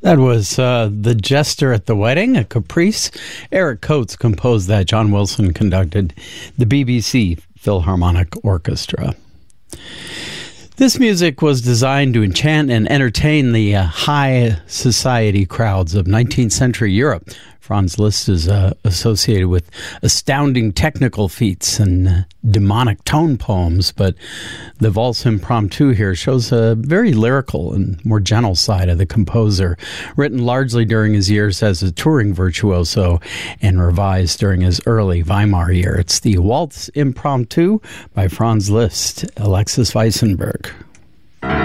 That was The Jester at the Wedding, a caprice. Eric Coates composed that. John Wilson conducted the BBC Philharmonic Orchestra. This music was designed to enchant and entertain the high society crowds of 19th century Europe. Franz Liszt is associated with astounding technical feats and demonic tone poems, but the Valse Impromptu here shows a very lyrical and more gentle side of the composer, written largely during his years as a touring virtuoso and revised during his early Weimar year. It's the Waltz Impromptu by Franz Liszt, Alexis Weissenberg.